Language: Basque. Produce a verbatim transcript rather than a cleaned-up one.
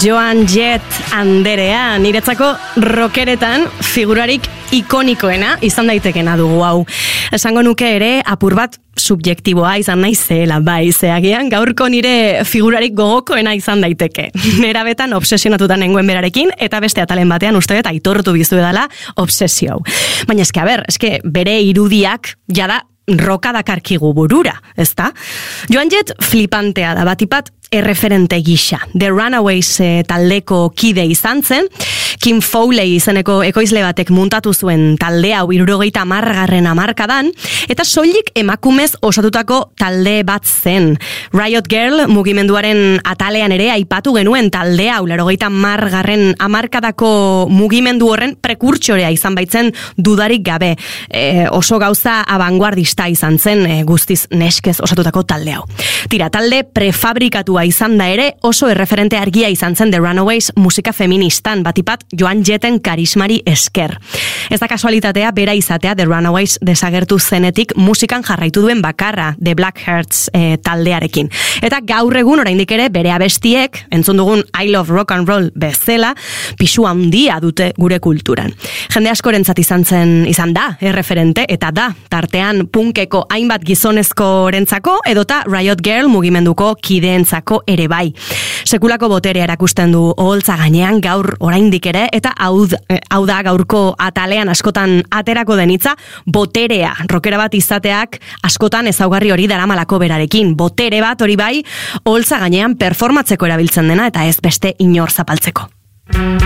Joan Jett anderea, niretzako rockeretan figurarik ikonikoena izan daitekena dugu hau. Esango nuke ere apur bat subjektiboa izan nahi zela, bai, zeagian gaurko nire figurarik gogokoena izan daiteke. Nera betan obsesionatuta nengoen berarekin, eta beste atalen batean uste dut aitortu bizu edala obsesio. Baina eske, a ber, eske bere irudiak jada roka dakarkigu burura, ezta? Joan Jett flipantea da, batipat erreferente gisa. The Runaways e, taldeko kide izan zen, Kim Fowley izeneko ekoizle batek muntatu zuen talde hau hirurogeita hamargarren hamarkadan, eta soilik emakumez osatutako talde bat zen. Riot Girl mugimenduaren atalean ere aipatu genuen talde hau, laurogeita hamargarren hamarkadako mugimendu horren prekurtsorea izan baitzen dudarik gabe. E, oso gauza abanguardista izan zen e, guztiz neskez osatutako talde hau. Tira, talde prefabrikatua izan da ere oso erreferente argia izan zen The Runaways musika feministan, batipat Joan Jetten karismari esker. Ez da kasualitatea bera izatea The Runaways desagertu zenetik musikan jarraitu duen bakarra The Blackhearts e, taldearekin. Eta gaur egun oraindik ere bere abestiek, entzun dugun I Love Rock and Roll bezala, pisu handia dute gure kulturan. Jende askorentzat izan zen, izan da, erreferente, eta da, tartean punkeko hainbat gizonezkorentzako, edota Riot Girl mugimenduko kideentzako ere bai. Sekulako boterea erakusten du oholtza gainean gaur oraindik ere, eta hau, hau da gaurko atalean askotan aterako denitza, boterea, rokera bat izateak askotan ezaugarri hori daramalako berarekin. Botere bat hori bai, oholtza gainean performatzeko erabiltzen dena, eta ez beste inor zapaltzeko.